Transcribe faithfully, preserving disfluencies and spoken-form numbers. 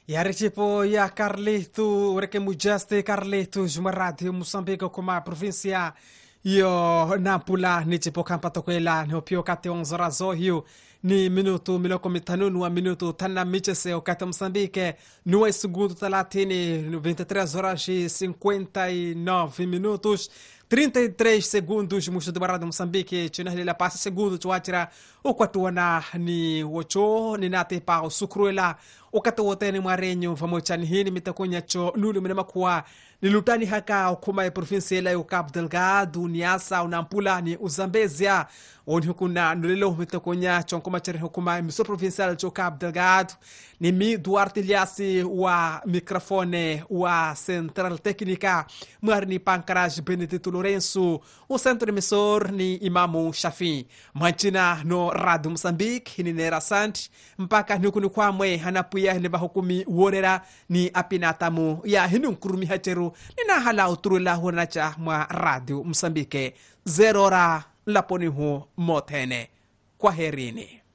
Yarichipo ya Carleto, ureke mujaste Carleto, Jumaradi, Moçambique, como a província yo Nampula, ni tipo Campatoquela, no pio kate onze horas ohio, ni minuto miloko mitano no minuto tana michese o kate Moçambique, no é segundo talatini, no vinte e três horas e cinquenta e nove minutos. trinta e três segundos mwisho de barada Moçambique chinahilila pasi segundos tuatira ukwatuana ni wocho ni nate pa usukruela ukata wote ni marenyo vamochani hini mitakonyacho nulu minema kuwa nilutani haka ukuma ya provinsi la Cabo Delgado Niassa Nampula ni Uzambezia oni hukuna nulilo mitakonyacho nkuma chari hukuma emiso provincial cho Cabo Delgado ni mi Duarte Liasi wa mikrofone wa Central Técnica Marni Pancaraj Benedito Lourenço o centro emissor ni Imamu Shafi manchina no Rádio Moçambique hini nera santi mpaka nukunu kwamwe hanapuya hini bahukumi worera ni apinatamu ya hinu nkurumi hacheru nina hala uturula hunacha mwa Rádio Moçambique zero hora laponi hu motene kwa herini.